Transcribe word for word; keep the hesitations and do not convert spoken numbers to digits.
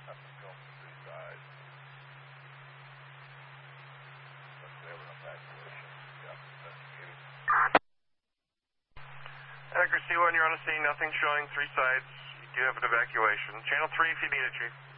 Nothing showing from three sides. Unless they have an evacuation. Yeah, investigating. Accuracy one, you're on the scene. Nothing showing three sides. You do have an evacuation. Channel three if you need it, Chief.